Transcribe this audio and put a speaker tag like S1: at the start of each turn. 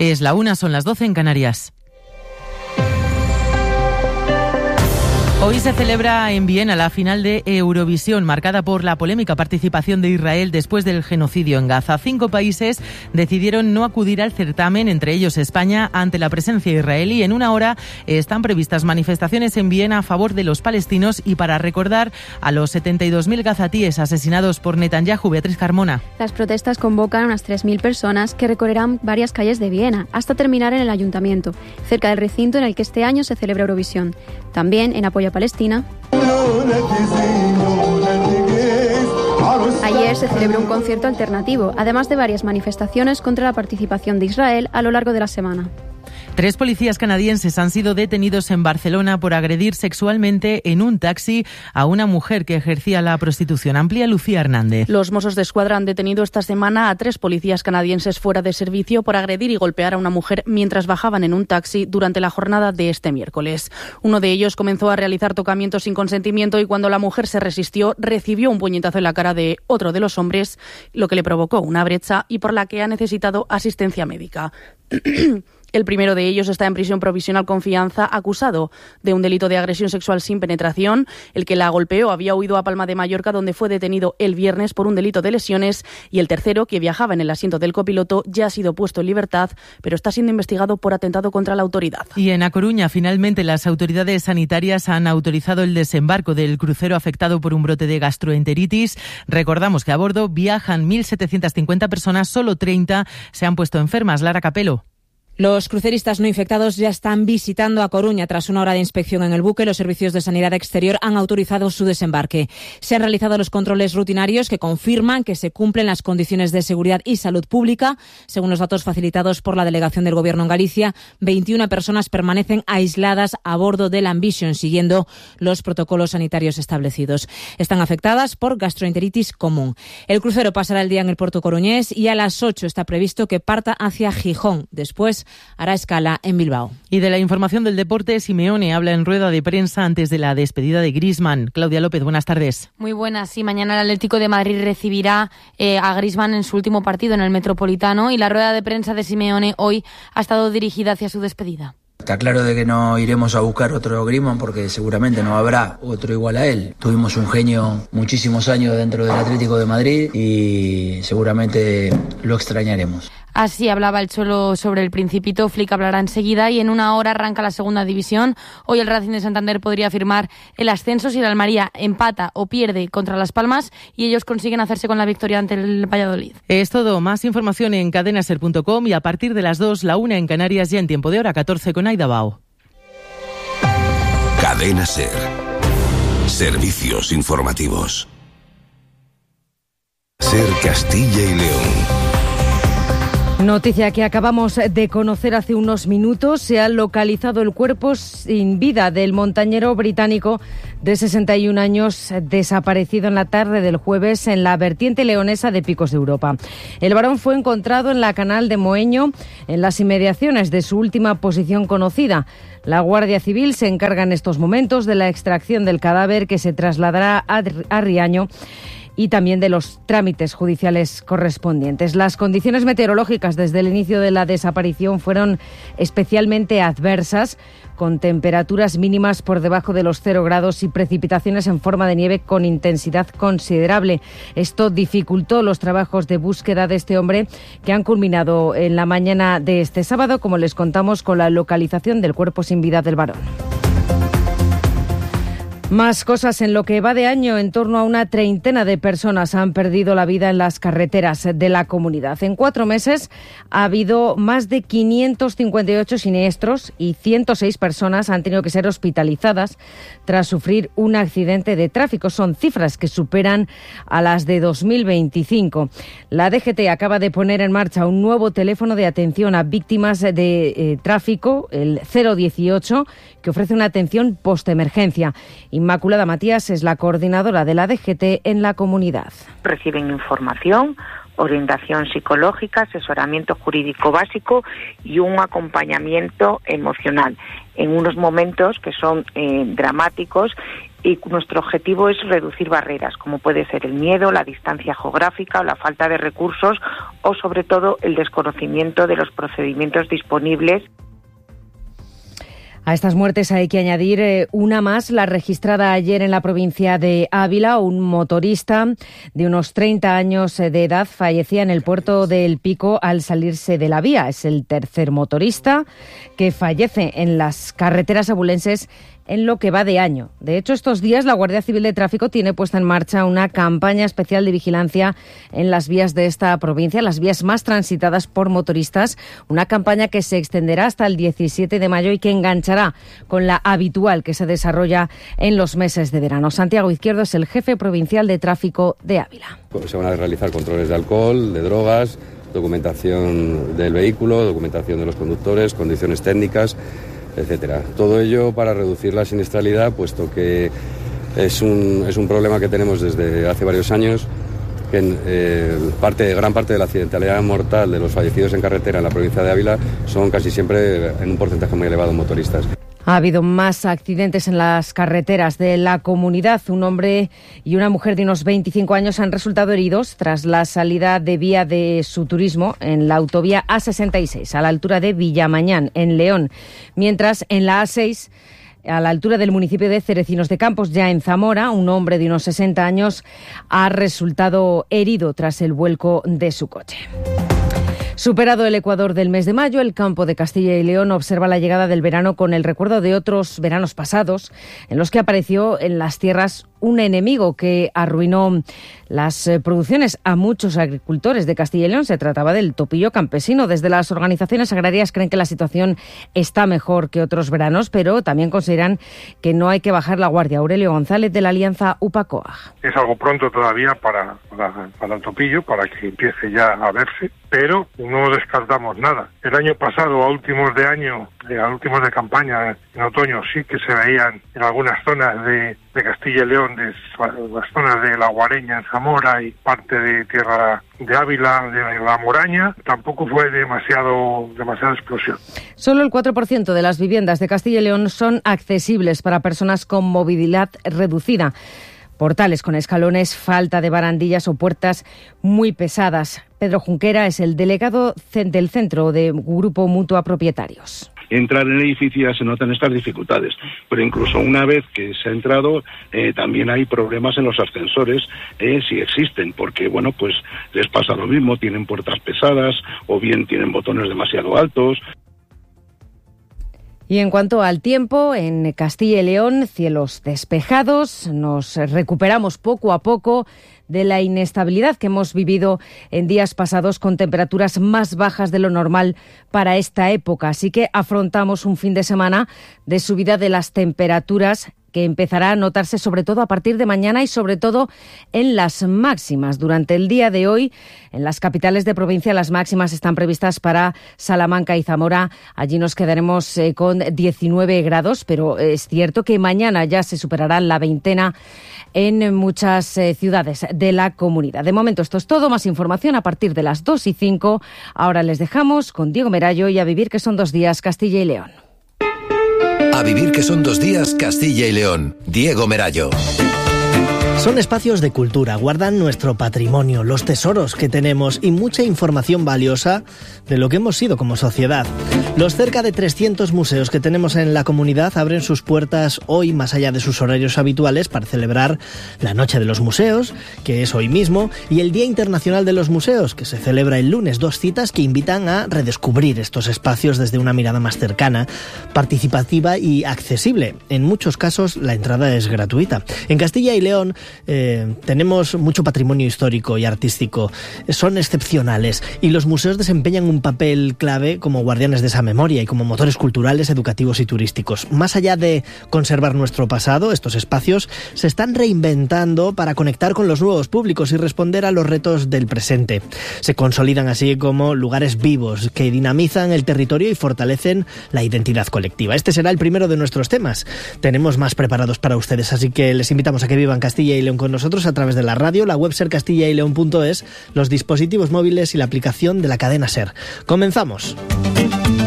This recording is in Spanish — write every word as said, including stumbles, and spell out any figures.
S1: Es la una, son las doce en Canarias. Hoy se celebra en Viena la final de Eurovisión, marcada por la polémica participación de Israel después del genocidio en Gaza. Cinco países decidieron no acudir al certamen, entre ellos España, ante la presencia israelí. En una hora están previstas manifestaciones en Viena a favor de los palestinos y para recordar a los setenta y dos mil gazatíes asesinados por Netanyahu. Beatriz Carmona.
S2: Las protestas convocan a unas tres mil personas que recorrerán varias calles de Viena hasta terminar en el ayuntamiento, cerca del recinto en el que este año se celebra Eurovisión. También en apoyo a Palestina. Ayer se celebró un concierto alternativo, además de varias manifestaciones contra la participación de Israel a lo largo de la semana.
S1: Tres policías canadienses han sido detenidos en Barcelona por agredir sexualmente en un taxi a una mujer que ejercía la prostitución. Amplía Lucía Hernández.
S3: Los Mossos d'Esquadra han detenido esta semana a tres policías canadienses fuera de servicio por agredir y golpear a una mujer mientras bajaban en un taxi durante la jornada de este miércoles. Uno de ellos comenzó a realizar tocamientos sin consentimiento y cuando la mujer se resistió recibió un puñetazo en la cara de otro de los hombres, lo que le provocó una brecha y por la que ha necesitado asistencia médica. El primero de ellos está en prisión provisional con fianza, acusado de un delito de agresión sexual sin penetración. El que la golpeó había huido a Palma de Mallorca, donde fue detenido el viernes por un delito de lesiones. Y el tercero, que viajaba en el asiento del copiloto, ya ha sido puesto en libertad, pero está siendo investigado por atentado contra la autoridad.
S1: Y en A Coruña, finalmente, las autoridades sanitarias han autorizado el desembarco del crucero afectado por un brote de gastroenteritis. Recordamos que a bordo viajan mil setecientas cincuenta personas, solo treinta se han puesto enfermas. Lara Capelo.
S4: Los cruceristas no infectados ya están visitando A Coruña. Tras una hora de inspección en el buque, los servicios de sanidad exterior han autorizado su desembarque. Se han realizado los controles rutinarios que confirman que se cumplen las condiciones de seguridad y salud pública. Según los datos facilitados por la delegación del Gobierno en Galicia, veintiuna personas permanecen aisladas a bordo del Ambition, siguiendo los protocolos sanitarios establecidos. Están afectadas por gastroenteritis común. El crucero pasará el día en el puerto coruñés y a las ocho está previsto que parta hacia Gijón. Después hará escala en Bilbao.
S1: Y de la información del deporte, Simeone habla en rueda de prensa antes de la despedida de Griezmann. Claudia López, buenas tardes.
S5: Muy buenas. Sí, mañana el Atlético de Madrid recibirá eh, a Griezmann en su último partido en el Metropolitano y la rueda de prensa de Simeone hoy ha estado dirigida hacia su despedida.
S6: Está claro de que no iremos a buscar otro Griezmann porque seguramente no habrá otro igual a él. Tuvimos un genio muchísimos años dentro del Atlético de Madrid y seguramente lo extrañaremos.
S5: Así hablaba el Cholo sobre el Principito. Flick hablará enseguida y en una hora arranca la segunda división. Hoy el Racing de Santander podría firmar el ascenso si el Almería empata o pierde contra Las Palmas y ellos consiguen hacerse con la victoria ante el Valladolid.
S1: Es todo. Más información en cadenaser punto com y a partir de las dos, la una en Canarias, ya en tiempo de hora catorce con Aida Bao.
S7: Cadena Ser. Servicios informativos. Ser Castilla y León.
S8: Noticia que acabamos de conocer hace unos minutos. Se ha localizado el cuerpo sin vida del montañero británico de sesenta y un años desaparecido en la tarde del jueves en la vertiente leonesa de Picos de Europa. El varón fue encontrado en la Canal de Moeño, en las inmediaciones de su última posición conocida. La Guardia Civil se encarga en estos momentos de la extracción del cadáver que se trasladará a Riaño y también de los trámites judiciales correspondientes. Las condiciones meteorológicas desde el inicio de la desaparición fueron especialmente adversas, con temperaturas mínimas por debajo de los cero grados y precipitaciones en forma de nieve con intensidad considerable. Esto dificultó los trabajos de búsqueda de este hombre, que han culminado en la mañana de este sábado, como les contamos, con la localización del cuerpo sin vida del varón. Más cosas. En lo que va de año, en torno a una treintena de personas han perdido la vida en las carreteras de la comunidad. En cuatro meses ha habido más de quinientos cincuenta y ocho siniestros y ciento seis personas han tenido que ser hospitalizadas tras sufrir un accidente de tráfico. Son cifras que superan a las de dos mil veinticinco. La D G T acaba de poner en marcha un nuevo teléfono de atención a víctimas de eh, tráfico, el cero dieciocho, que ofrece una atención postemergencia. Inmaculada Matías es la coordinadora de la D G T en la comunidad.
S9: Reciben información, orientación psicológica, asesoramiento jurídico básico y un acompañamiento emocional en unos momentos que son eh, dramáticos y nuestro objetivo es reducir barreras, como puede ser el miedo, la distancia geográfica o la falta de recursos o sobre todo el desconocimiento de los procedimientos disponibles.
S8: A estas muertes hay que añadir eh, una más, la registrada ayer en la provincia de Ávila. Un motorista de unos treinta años de edad fallecía en el puerto de El Pico al salirse de la vía. Es el tercer motorista que fallece en las carreteras abulenses en lo que va de año. De hecho, estos días la Guardia Civil de Tráfico tiene puesta en marcha una campaña especial de vigilancia en las vías de esta provincia, las vías más transitadas por motoristas, una campaña que se extenderá hasta el diecisiete de mayo y que enganchará con la habitual que se desarrolla en los meses de verano. Santiago Izquierdo es el jefe provincial de tráfico de Ávila.
S10: Se van a realizar controles de alcohol, de drogas, documentación del vehículo, documentación de los conductores, condiciones técnicas, etcétera. Todo ello para reducir la siniestralidad, puesto que es un, es un problema que tenemos desde hace varios años, que en, eh, parte, gran parte de la accidentalidad mortal de los fallecidos en carretera en la provincia de Ávila son casi siempre en un porcentaje muy elevado motoristas.
S8: Ha habido más accidentes en las carreteras de la comunidad. Un hombre y una mujer de unos veinticinco años han resultado heridos tras la salida de vía de su turismo en la autovía A sesenta y seis, a la altura de Villamañán, en León. Mientras, en la A seis, a la altura del municipio de Cerecinos de Campos, ya en Zamora, un hombre de unos sesenta años ha resultado herido tras el vuelco de su coche. Superado el ecuador del mes de mayo, el campo de Castilla y León observa la llegada del verano con el recuerdo de otros veranos pasados, en los que apareció en las tierras un enemigo que arruinó las producciones a muchos agricultores de Castilla y León. Se trataba del topillo campesino. Desde las organizaciones agrarias creen que la situación está mejor que otros veranos, pero también consideran que no hay que bajar la guardia. Aurelio González, de la Alianza UPA-COAG.
S11: Es algo pronto todavía para, para, para el topillo, para que empiece ya a verse, pero no descartamos nada. El año pasado, a últimos de año, a últimos de campaña, en otoño, sí que se veían en algunas zonas de, de Castilla y León, de las zonas de La Guareña, en Zamora y parte de Tierra de Ávila, de La Moraña. Tampoco fue demasiado, demasiada explosión.
S8: Solo el cuatro por ciento de las viviendas de Castilla y León son accesibles para personas con movilidad reducida. Portales con escalones, falta de barandillas o puertas muy pesadas. Pedro Junquera es el delegado del Centro de Grupo Mutua Propietarios.
S12: Entrar en el edificio ya se notan estas dificultades, pero incluso una vez que se ha entrado eh, también hay problemas en los ascensores, eh, si existen, porque bueno, pues les pasa lo mismo, tienen puertas pesadas o bien tienen botones demasiado altos.
S8: Y en cuanto al tiempo, en Castilla y León, cielos despejados, nos recuperamos poco a poco de la inestabilidad que hemos vivido en días pasados con temperaturas más bajas de lo normal para esta época. Así que afrontamos un fin de semana de subida de las temperaturas que empezará a notarse sobre todo a partir de mañana y sobre todo en las máximas. Durante el día de hoy, en las capitales de provincia, las máximas están previstas para Salamanca y Zamora. Allí nos quedaremos eh, con diecinueve grados, pero es cierto que mañana ya se superará la veintena en muchas eh, ciudades de la comunidad. De momento esto es todo. Más información a partir de las dos y cinco. Ahora les dejamos con Diego Merallo y A Vivir, que son dos días, Castilla y León.
S13: A Vivir, que son dos días, Castilla y León. Diego Merallo.
S14: Son espacios de cultura, guardan nuestro patrimonio, los tesoros que tenemos y mucha información valiosa de lo que hemos sido como sociedad. Los cerca de trescientos museos que tenemos en la comunidad abren sus puertas hoy, más allá de sus horarios habituales, para celebrar la Noche de los Museos, que es hoy mismo, y el Día Internacional de los Museos, que se celebra el lunes. Dos citas que invitan a redescubrir estos espacios desde una mirada más cercana, participativa y accesible. En muchos casos la entrada es gratuita. En Castilla y León Eh, tenemos mucho patrimonio histórico y artístico, son excepcionales y los museos desempeñan un papel clave como guardianes de esa memoria y como motores culturales, educativos y turísticos. Más allá de conservar nuestro pasado, estos espacios se están reinventando para conectar con los nuevos públicos y responder a los retos del presente. Se consolidan así como lugares vivos que dinamizan el territorio y fortalecen la identidad colectiva. Este será el primero de nuestros temas. Tenemos más preparados para ustedes, así que les invitamos a que vivan Castilla y León con nosotros a través de la radio, la web ser castilla y león punto es, los dispositivos móviles y la aplicación de la cadena SER. Comenzamos.